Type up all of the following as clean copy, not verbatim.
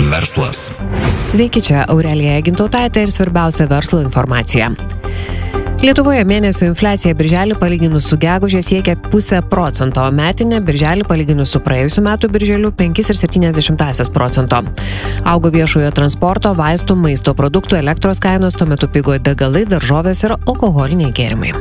Verslas. Sveiki, čia Aurelija Gintautaitė ir svarbiausia verslo informacija. Lietuvoje mėnesio infliacija birželį palyginus su gegužė siekia 0,5%, o metinė birželį palyginus su praėjusiu metu birželiu 5,7%. Augo viešojo transporto, vaistų, maisto produktų, elektros kainos, tuo metu pigo degalai, daržovės ir alkoholiniai gėrimai.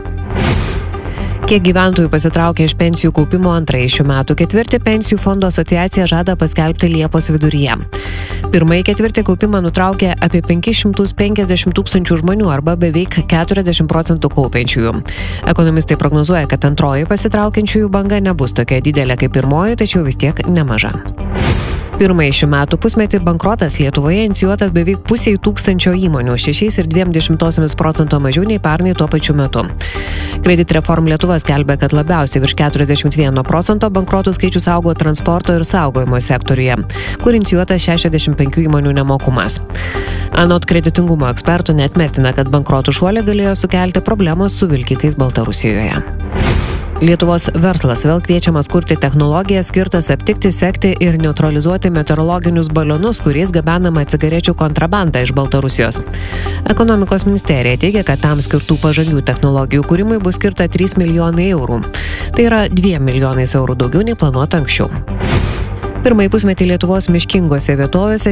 Kiek gyventojų pasitraukė iš pensijų kaupimo antrąjį šių metų ketvirtį, Pensijų fondo asociacija žada paskelbti Liepos viduryje. Pirmąjį ketvirtį kaupimą nutraukė apie 550 tūkstančių žmonių arba beveik 40% kaupiančiųjų. Ekonomistai prognozuoja, kad antroji pasitraukiančiųjų banga nebus tokia didelė kaip pirmoji, tačiau vis tiek nemaža. Pirmąjį šių metų pusmetį bankrotas Lietuvoje inicijuotas beveik 500 įmonių, 6,2% mažiau nei pernai tuo pačiu metu. Credit Reform Lietuva skelbia, kad labiausiai virš 41% bankrotų skaičius augo transporto ir saugojimo sektoriuje, kur inicijuotas 65 įmonių nemokumas. Anot kreditingumo ekspertų neatmestina, kad bankrotų šuolį galėjo sukelti problemos su vilkikais Baltarusijoje. Lietuvos verslas vėl kviečiamas kurti technologiją skirtas aptikti, sekti ir neutralizuoti meteorologinius balionus, kuriais gabenama cigarečių kontrabanda iš Baltarusijos. Ekonomikos ministerija teigia, kad tam skirtų pažangių technologijų kūrimui bus skirta 3 milijonai eurų. Tai yra 2 milijonais eurų daugiau nei planuota anksčiau. Pirmąjį pusmetį Lietuvos miškingose vietovėse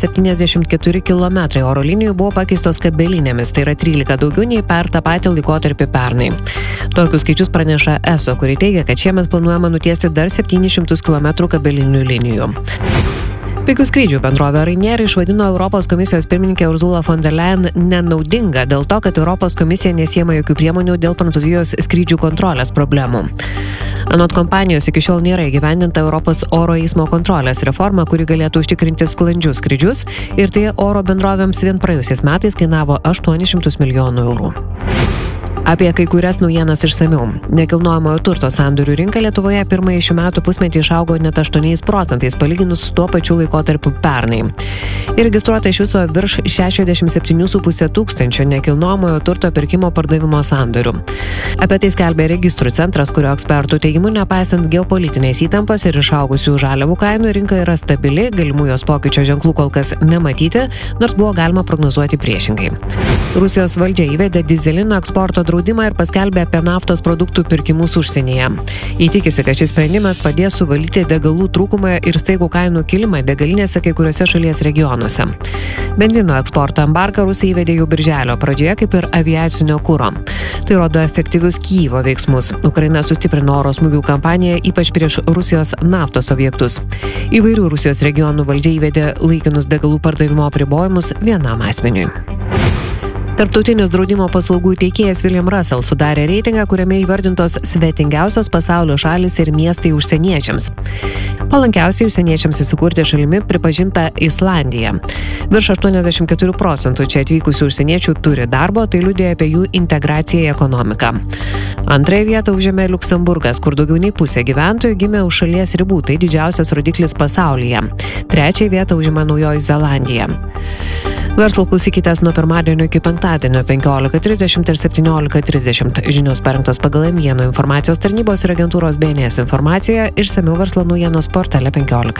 174 km oro linijų buvo pakeistos kabelinėmis, tai yra 13 daugiau nei per tą patį laikotarpį pernai. Tokius skaičius praneša ESO, kuri teigia, kad šiemet planuojama nutiesti dar 700 km kabelinių linijų. Pigių skrydžių bendrovė Ryanair išvadino Europos komisijos pirmininkė Ursula von der Leyen nenaudinga dėl to, kad Europos komisija nesiema jokių priemonių dėl Prancūzijos skrydžių kontrolės problemų. Anot kompanijos iki šiol nėra įgyvendinta Europos oro eismo kontrolės reforma, kuri galėtų užtikrinti sklandžius skrydžius, ir tai oro bendrovėms vien praėjusiais metais kainavo 800 milijonų eurų. Apie kai kurias naujienas išsamiau. Nekilnojamojo turto sandorių rinka Lietuvoje pirmąjį šių metų pusmetį išaugo net 8% palyginus su tuo pačiu laikotarpiu pernai. Įregistruota iš viso virš 67,5 tūkstančio nekilnojamojo turto pirkimo pardavimo sandorių. Apie tai skelbia registrų centras, kurio ekspertų teigimu, nepaisant geopolitinės įtampos ir išaugusių žaliavų kainų, rinka yra stabili, galimų jos pokyčio ženklų kol kas nematyti, nors buvo galima prognozuoti priešingai. Rusijos valdžia įvedė dyzelino eksporto draudimą ir paskelbė apie naftos produktų pirkimus užsienyje. Įtikisi, kad šis sprendimas padės suvaldyti degalų trūkumą ir staigų kainų kilimą degalinėse kai kuriuose šalies regionuose. Benzino eksporto embargą Rusija įvedė jau birželio pradžioje, kaip ir aviacinio kuro. Tai rodo efektyvius Kijevo veiksmus. Ukraina sustiprino oro smūgių kampaniją ypač prieš Rusijos naftos objektus. Įvairių Rusijos regionų valdžia įvedė laikinus degalų pardavimo apribojimus vienam asmeniui. Tarptautinis draudimo paslaugų teikėjas William Russell sudarė reitingą, kuriame įvardintos svetingiausios pasaulio šalys ir miestai užsieniečiams. Palankiausiai užsieniečiams įsikurti šalimi pripažinta Islandija. Virš 84% čia atvykusių užsieniečių turi darbo, tai liudija apie jų integraciją į ekonomiką. Antrąją vietą užėmė Liuksemburgas, kur daugiau nei pusė gyventojų gimė už šalies ribų, tai didžiausias rodiklis pasaulyje. Trečiąją vietą užima Naujoji Zelandija. Verslo klausykitės nuo pirmadienio iki penktadienio 15:30 ir 17:30. Žinios parengtos pagal naujienų informacijos tarnybos ir agentūros BNS informaciją, išsamiau verslo naujienos portale 15.